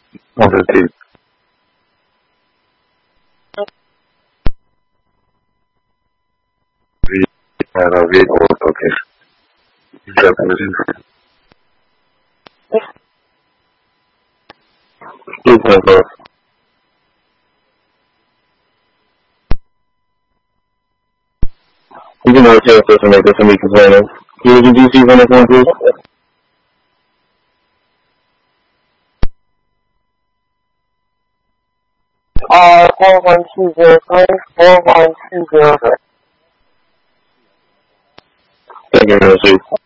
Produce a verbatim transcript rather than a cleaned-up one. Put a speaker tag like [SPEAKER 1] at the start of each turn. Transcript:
[SPEAKER 1] On the seat. We have a vehicle, okay. Definition. Two pesos. You can know sheriff doesn't make this a meet container. Can you do see when it's one, please? Uh, four one two zero three, four one two zero three. Thank you, Mister